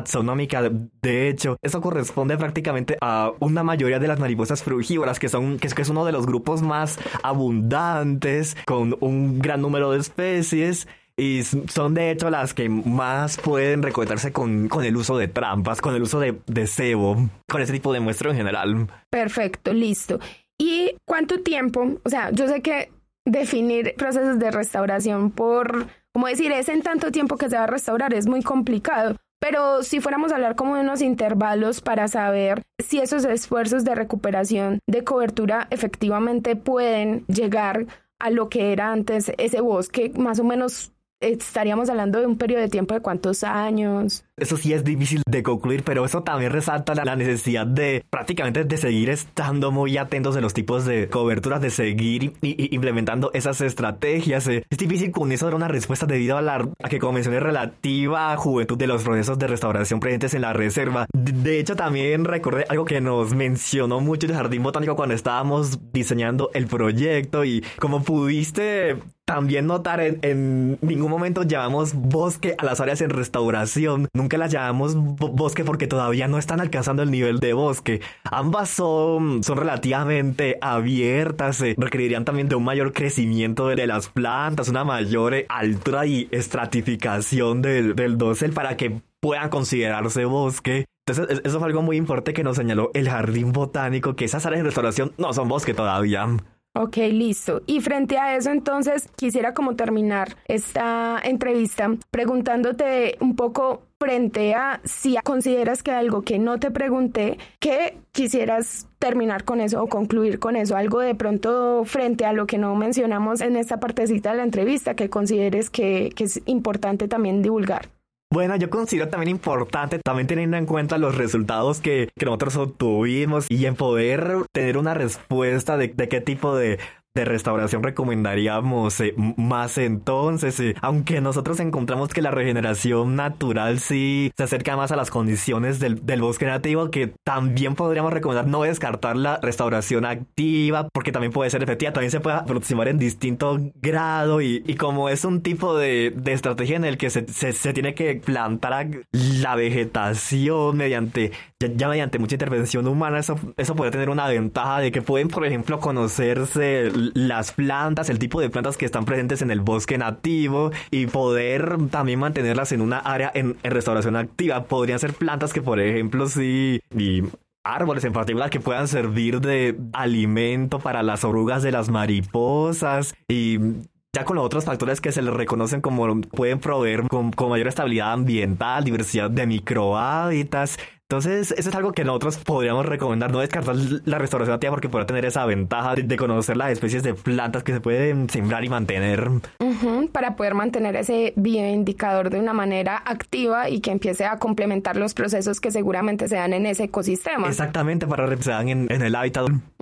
taxonómica. De hecho, eso corresponde prácticamente a una mayoría de las mariposas frugívoras, que es uno de los grupos más abundantes, con un gran número de especies. Y son de hecho las que más pueden recolectarse con el uso de trampas, con el uso de cebo, con ese tipo de muestro en general. Perfecto, listo. ¿Y cuánto tiempo? O sea, yo sé que definir procesos de restauración como decir, es en tanto tiempo que se va a restaurar, es muy complicado. Pero si fuéramos a hablar como de unos intervalos para saber si esos esfuerzos de recuperación de cobertura efectivamente pueden llegar a lo que era antes ese bosque, más o menos estaríamos hablando de un periodo de tiempo de ¿cuántos años? Eso sí es difícil de concluir, pero eso también resalta la necesidad de prácticamente de seguir estando muy atentos de los tipos de coberturas, de seguir implementando esas estrategias. Es difícil con eso dar una respuesta debido a que, como mencioné, relativa juventud de los procesos de restauración presentes en la reserva. De hecho, también recordé algo que nos mencionó mucho el Jardín Botánico cuando estábamos diseñando el proyecto, y como pudiste también notar, en ningún momento llamamos bosque a las áreas en restauración. Nunca las llamamos bosque porque todavía no están alcanzando el nivel de bosque. Ambas son relativamente abiertas, requerirían también de un mayor crecimiento de las plantas, una mayor altura y estratificación del dosel para que puedan considerarse bosque. Entonces, eso fue algo muy importante que nos señaló el Jardín Botánico, que esas áreas de restauración no son bosque todavía. Ok, listo. Y frente a eso, entonces, quisiera como terminar esta entrevista preguntándote un poco frente a si consideras que algo que no te pregunté, que quisieras terminar con eso o concluir con eso, algo de pronto frente a lo que no mencionamos en esta partecita de la entrevista que consideres que es importante también divulgar. Bueno, yo considero también importante, también teniendo en cuenta los resultados que nosotros obtuvimos, y en poder tener una respuesta de qué tipo de restauración recomendaríamos más. Entonces, aunque nosotros encontramos que la regeneración natural sí se acerca más a las condiciones del bosque nativo, que también podríamos recomendar no descartar la restauración activa, porque también puede ser efectiva, también se puede aproximar en distinto grado, y como es un tipo de estrategia en el que se tiene que plantar la vegetación mediante mucha intervención humana, eso puede tener una ventaja de que pueden, por ejemplo, conocerse las plantas, el tipo de plantas que están presentes en el bosque nativo, y poder también mantenerlas en una área en restauración activa. Podrían ser plantas que, por ejemplo, y árboles en particular, que puedan servir de alimento para las orugas de las mariposas, y ya con los otros factores que se les reconocen como pueden proveer con mayor estabilidad ambiental, diversidad de microhábitats. Entonces, eso es algo que nosotros podríamos recomendar, no descartar la restauración activa, porque podrá tener esa ventaja de conocer las especies de plantas que se pueden sembrar y mantener. Para poder mantener ese bioindicador de una manera activa y que empiece a complementar los procesos que seguramente se dan en ese ecosistema. Exactamente, para que se dan en el hábitat.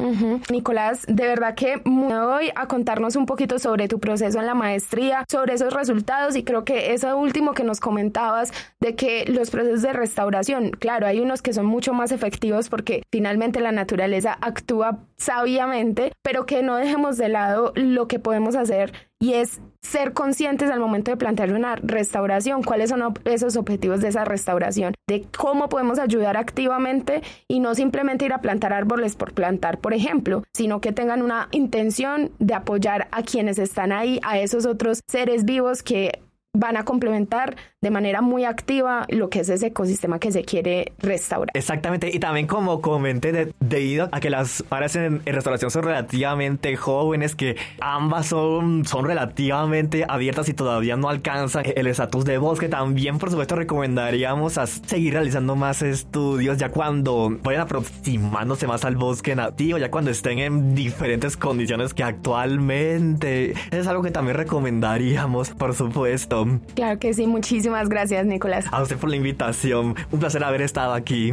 Nicolás, de verdad que me voy a contarnos un poquito sobre tu proceso en la maestría, sobre esos resultados, y creo que eso último que nos comentabas de que los procesos de restauración, claro, hay unos que son mucho más efectivos porque finalmente la naturaleza actúa sabiamente, pero que no dejemos de lado lo que podemos hacer, y es ser conscientes al momento de plantear una restauración, cuáles son esos objetivos de esa restauración, de cómo podemos ayudar activamente y no simplemente ir a plantar árboles por plantar, por ejemplo, sino que tengan una intención de apoyar a quienes están ahí, a esos otros seres vivos que van a complementar de manera muy activa lo que es ese ecosistema que se quiere restaurar. Exactamente, y también como comenté, debido a que las áreas en restauración son relativamente jóvenes, que ambas son relativamente abiertas y todavía no alcanzan el estatus de bosque, también por supuesto recomendaríamos a seguir realizando más estudios ya cuando vayan aproximándose más al bosque nativo, ya cuando estén en diferentes condiciones que actualmente. Eso es algo que también recomendaríamos, por supuesto. Claro que sí, muchísimas gracias, Nicolás. A usted por la invitación, un placer haber estado aquí.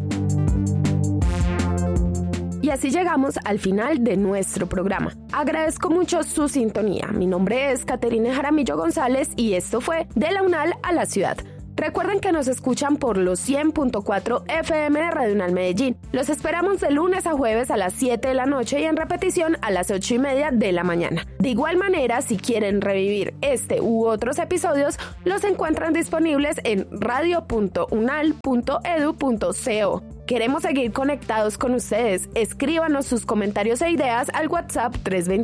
Y así llegamos al final de nuestro programa. Agradezco mucho su sintonía. Mi nombre es Caterine Jaramillo González y esto fue De la UNAL a la Ciudad. Recuerden que nos escuchan por los 100.4 FM de Radio UNAL Medellín. Los esperamos de lunes a jueves a las 7 de la noche y en repetición a las 8:30 de la mañana. De igual manera, si quieren revivir este u otros episodios, los encuentran disponibles en radio.unal.edu.co. Queremos seguir conectados con ustedes. Escríbanos sus comentarios e ideas al WhatsApp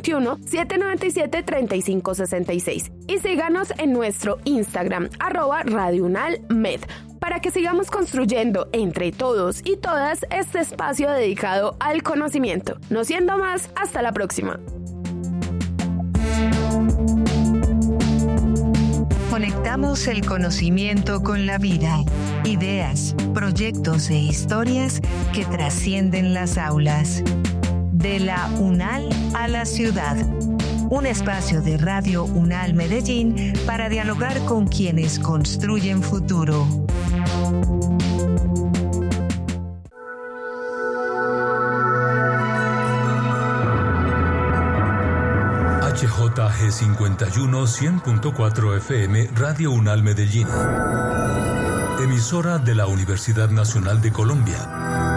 321-797-3566 y síganos en nuestro Instagram @RadioUnalMed para que sigamos construyendo entre todos y todas este espacio dedicado al conocimiento. No siendo más, hasta la próxima. Conectamos el conocimiento con la vida, ideas, proyectos e historias que trascienden las aulas. De la UNAL a la ciudad. Un espacio de Radio UNAL Medellín para dialogar con quienes construyen futuro. HJG 51 100.4 FM Radio UNAL Medellín. Emisora de la Universidad Nacional de Colombia.